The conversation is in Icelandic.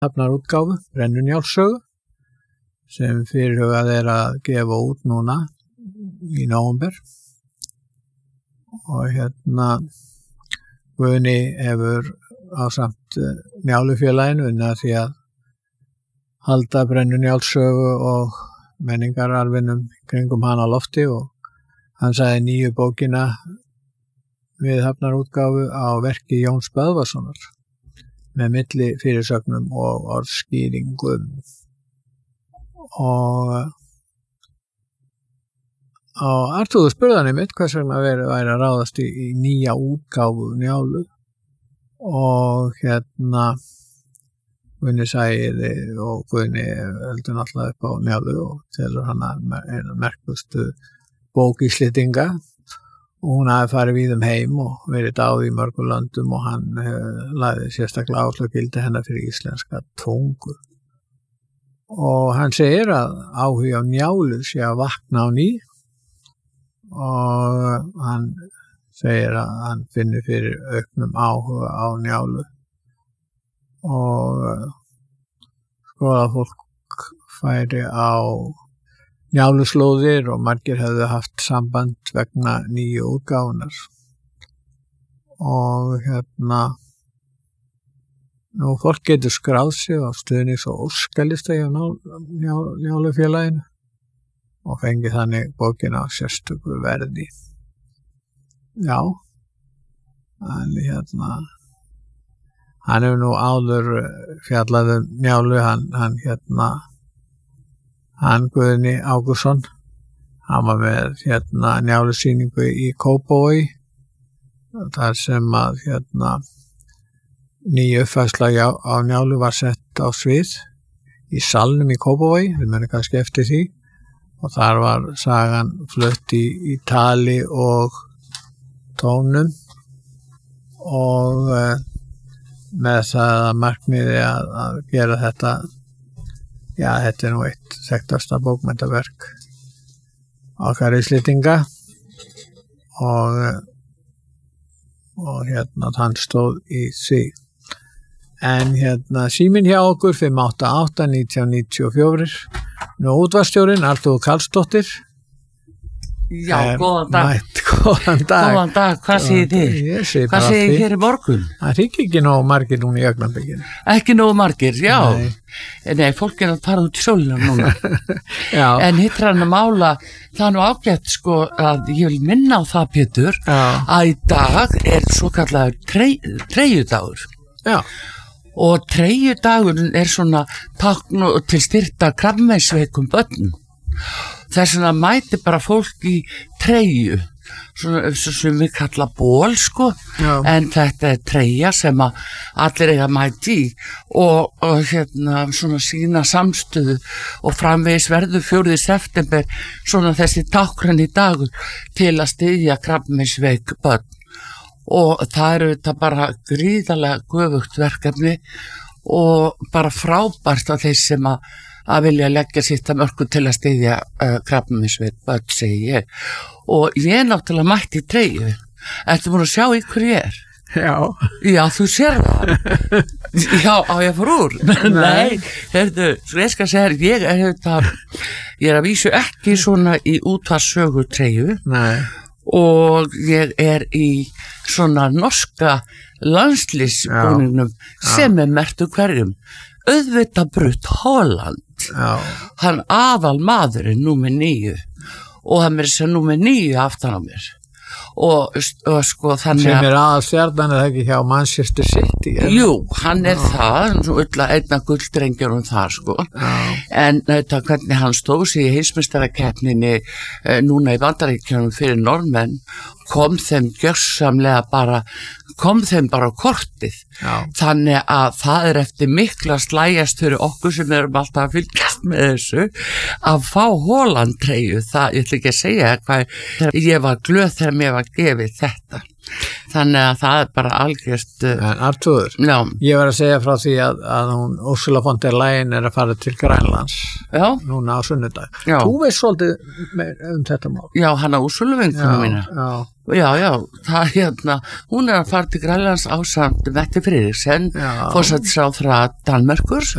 safnarútgáfu, Brennu Njáls sögu, sem fyrirhugað að gefa út núna í nóvember. Og Guðni hefur ásamt Njálufélaginu unnið að því að halda Brennu Njáls sögu og menningararfinum kringum hana á lofti, og hann sagði nýju bókina við hafnarútgáfu á verki Jóns Böðvarssonar með milli fyrirsögnum og orðskýringum. Og Artúr spurði hann einmitt hvers vegna væri að ráðast í nýja útgáfu Njálu, og Guðni sæði, og Guðni heldur náttúrulega upp á Njálu og telur hana merkustu bók Íslendinga, og hún hafi farið víðum heim og verið dáð í mörgum löndum, og hann lagði sérstaklega áherslu á gildi hennar fyrir íslenska tungu. Og hann segir að áhugi á Njálu sé að vakna á ný, og hann segir að hann finnur fyrir auknum áhuga á Njálu, og skoða fólk færi á Njáluslóðir, og margir hefðu haft samband vegna nýju útgáfunar. Og nú fólk getur skráð sig á stuðnings- og óskalista hjá Njálufélaginu og fengið þannig bókina á sérstöku verði. Já, hann hefur nú áður fjallað Njálu, hann Guðni Ágústsson, hann var með Njálusýningu í Kópavogi, þar sem að ný uppfærsla á Njálu var sett á svið í salnum í Kópavogi, við munum kannski eftir því, og þar var sagan flutt í tali og tónum, og með það að markmiði að gera þetta. Já, þetta nú eitt þekktasta bókmenntaverk okkar Íslendinga, og hann stóð í því. En síminn hjá okkur 588-1994. Nú útvarpsstjórinn Artúr Karlsdóttir. Já, góðan dag. Góðan dag. Góðan dag, hvað segir þið? Hvað segir hér í morgun? Það ríkir ekki nógu margir núna í augnablikinu. Ekki nógu margir, já. Nei, fólk að fara út í sólina núna. Já. En hitt hann að mála, það nú ágætt sko að ég vil minna á það, Pétur, að í dag svo kallaður treyjudagur. Já. Og treyjudagurinn svona tákn til styrkta krabbameinsveikum börnum. Þess vegna mæti bara fólk í treyju, sem við kalla ból sko. Já. En þetta treyja sem að allir eiga mæti í, og svona sína samstöðu, og framvegis verður 4. september svona þessi táknræni dagur til að styðja krabbameinsveik börn. Og það þetta bara gríðarlega göfugt verkefni, og bara frábært að þeir sem að vilja leggja sitt að mörku til að styðja krabbameinsveik börn, segi ég. Og ég náttúrulega mætti í treyju. Ertu búin að sjá í hverju ég er? Já. Já, þú sér það. Já, á ég fór úr. Nei, ég skal segja, ég að vísu ekki svona í útvarpssögu treyju. Nei. Og ég í svona norska landsliðsbúningnum sem merktu hverjum. Auðvitað Brutt Holland. Já. Hann aðal maðurinn númer 9, og hann sem númer 9 aftan á mér. Og sko þannig sem aðalstjarnan ekki hjá Manchester City. Jú, hann það, einna gulldrengjurinn þar sko. En hvernig hann stóð sig í heimsmeistarakeppninni núna í Bandaríkjunum fyrir Norðmenn, kom þeim bara á kortið. Já. Þannig að það eftir mikla slægjast fyrir okkur sem erum alltaf að fylgjast með þessu, að fá Holland-treyju. Það, ég ætla ekki að segja hvað, ég var glöð þegar mér var gefið þetta. Þannig að það bara algjört. En Artúr, ég var að segja frá því að hún Ursula von der Leyen að fara til Grænlands. Já. Núna á sunnudag. Já. Þú veist svolítið þetta mál. Já, hana Ursula vinkonu mína. Já. Já, það hún að fara til Grænlands ásamt Mette Frederiksen, Já. forsætisráðherra Danmerkur